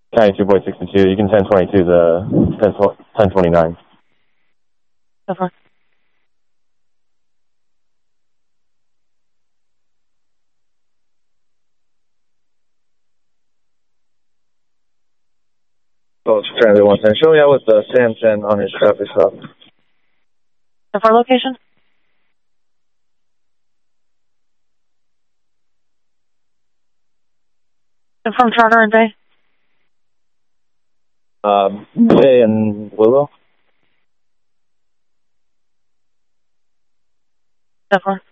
County 2.62. You can 1022 the 1029. So far. Oh, it's Transit 110. Show me out with the Samson on his traffic stop. So far location? From Charter and Bay? Bay and Willow. So far.